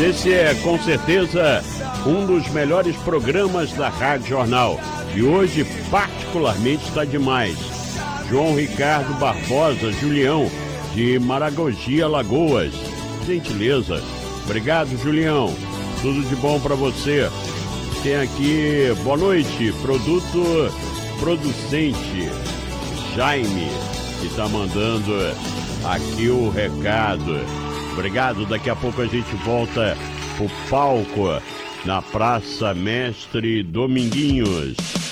esse é com certeza um dos melhores programas da Rádio Jornal. E hoje particularmente está demais. João Ricardo Barbosa, Julião, de Maragogi, Alagoas. Gentileza. Obrigado, Julião. Tudo de bom para você. Tem aqui, boa noite, producente Jaime, que está mandando aqui o recado. Obrigado, daqui a pouco a gente volta pro palco na Praça Mestre Dominguinhos.